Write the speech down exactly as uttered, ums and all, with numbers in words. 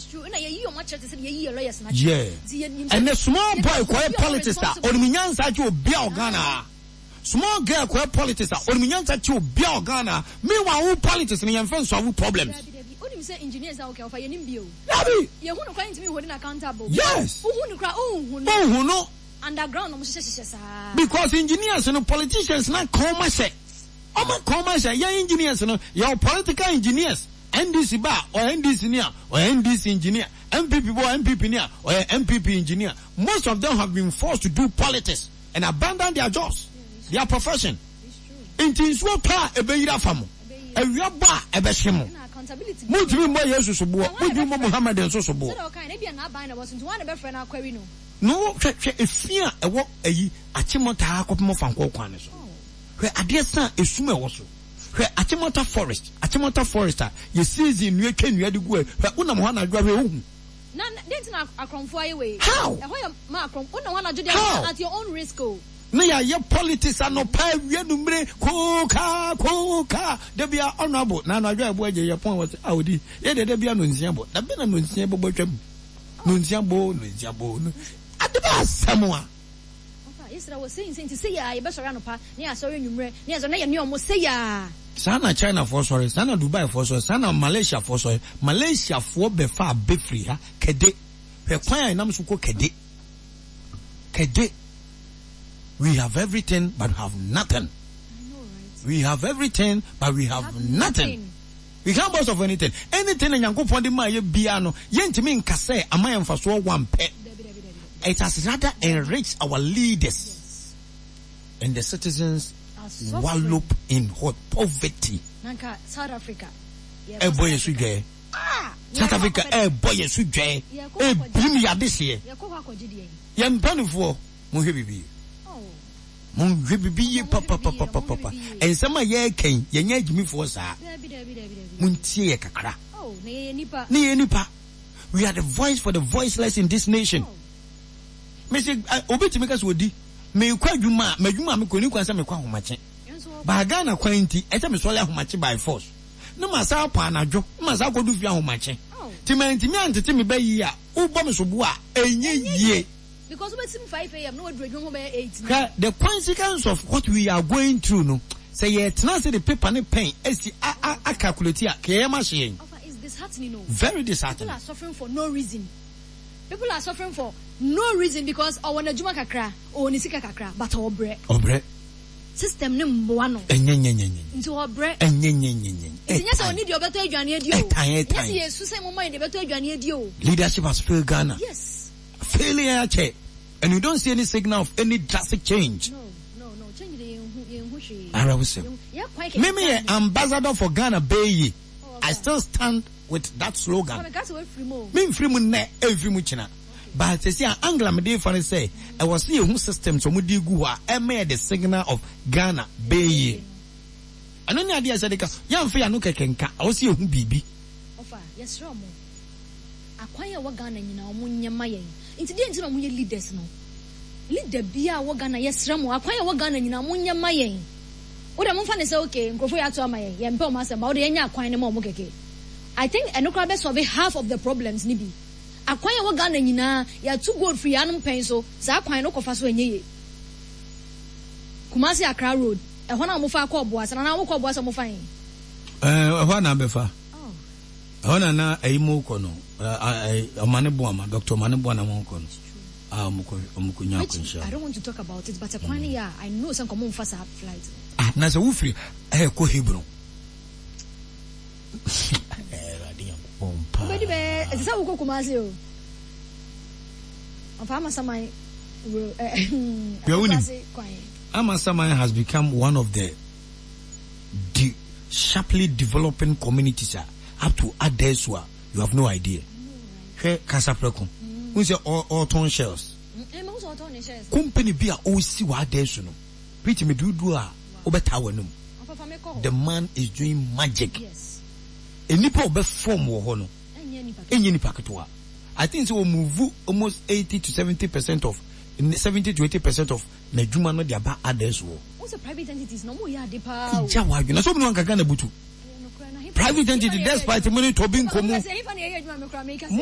It's true. Na ye yi o ma church say ye yi lawyers na. Yeah. And the small boy quiet politics are or minyansa chi obi Ghana. Small girl quiet politics are or minyansa chi obi Ghana. Meanwhile, who politics ni yemfa so problems. Only say engineers are okay for ye nimbio. Yabi. Ye hu no kwa ntimi holding accountable. Yes. Who hu no kra oh hu no. Oh hu no. Underground no sa. Because engineers and politicians na come say. Omo come say ya engineers no, your political engineers. N D C bar or N D C near or N D C engineer, M P P boy, M P P near or M P P engineer. Most of them have been forced to do politics and abandon their jobs, yeah, their profession. In Tinswa pa ebeira famu, ewia ba ebeshemu. Mutu mo Yesu sobo, mutu mo Muhammad en so sobo. So okay, na bia na ban na was into one be friend akwari no. No, hwe hwe efia ewo ayi achimota akopmo fanko kwan ne so. Hwe ade san esum ewo so. Hwe achimota forest, achimota forester, ye season nwe twa nwa de gu hwe unam ho na dwa hwe ohu. Na didn't akromfo aye we. How? E ho ya ma akrom, una wana jode at your own risk o. Na ya ye politics ano pa wie numre koka koka de bia honorable na na adwa ebo aje ye pon was audi ye de de bia no nsia bo da be na no nsia bo botwam no nsia bo no nsia bo no adeba samoa ofa Israel was saying saying to say ya ye be sori anopa ne asori numre ne aso na ye ne omo say ya sana China for sorry sana Dubai for sorry sana Malaysia for sorry Malaysia for be fa be free ha kede he kwan nam so ko kede kede. We have everything, but have nothing. I know, right? We have everything, but we have, have nothing. nothing. We can't boast of anything. Anything in Yankopon de ma ye biano, yentimi nkase amaya mfaso one pe. It has rather enriched our leaders. Yes. And the citizens wallow in hot poverty. Nanka South Africa. Eh boy suje. Ah, South Africa eh boy suje. Eh brim ya this year. Yakoko akogide. Yem panifo mo hwe bibi. Mon bibi papa papa papa and some ye ken ye nya gimi for sa mun tie kakra oh na ye nipa na ye nipa we are the voice for the voiceless in this nation me say obetimi ka so odi me kwadwuma madwuma me koni kwansa me kwa homache ba Ghana kwanti e se me so le homache by force no ma sa pa anadwo ma sa kodu fi homache ti menti mi antete me ba yi a wo bo me so bo a enye yie. Because we see five a m no we home by eight. The consequence of what we are going through, no. Say yeah, now say the paper and pen. Is a a calculate here. Kaya machine. Is disheartening, no. Very disheartening. People are suffering for no reason. People are suffering for no reason because I want a juma kakra or nisika kakra, but our bread. Obre. System name one. Enye nye nye nye. Into our bread. Enye nye nye nye. Yes, I need your better journey. Yes, yes. So say my mind the better journey. Leadership has failed Ghana. Yes. Failure, and you don't see any signal of any drastic change. No, no, no. Change the I will say. Maybe ambassador for Ghana Bay. Oh, I still stand with that slogan. Me free mun na every muchina. But they say Angla me dey for say I was see a system so mudi gu a e made the signal of Ghana Bay. And only idea said ka yan fe anu kekenka I was see hu bibi. Ofa, yes ro mo. Akwaya wa Ghana nyina omo nyema yen. Inti dey nti na mo ye leaders no. Leader bia wa Ghana yesra mo akwaya wa Ghana nyina mo nyema yen. Wo da mo fa ne say okay, nkrofo ya to amaye. Ye mpe o ma say ba wo de nya akwan ne mo mo keke. I think enokra be solve half of the problems ni bi. Akwanya wa Ghana nyina ya to go free anum pen so sa akwan no kofa so enye ye. Kumasi Accra road. E ho na mo fa akọ Boasa na mo kọ Boasa mo fa yin. Eh e ho na be fa. Oh. E ho na na ayi mo kọ no. Eh amane bo ama Doctor Mane bo na mo kọ no. Ah mo ko mo ko nya ko insha. I don't want to talk about it but akwani ya I know some come fa sa flight. Ah na se wo free eh ko Hebron. Baby, it's a woko kumasi. Of Amasamai, Amasamai has become one of the de- sharply developing communities. Up to Adeswa, you have no idea. Hey, Casapreco, who's your all ton shells? Company be a O C wa Adesuno. Pretty me do do a Obetawanum. The man is doing magic. Yes. A nipa be form wo hono. Enye nipa ketwa. I think so move almost eighty to seventy percent of seventy to eighty percent of Najuma no dia ba others wo. What's a private entities no mo ya de pa. Ja wa na so no nka Ghana butu. Private entity despite money to be nkomo.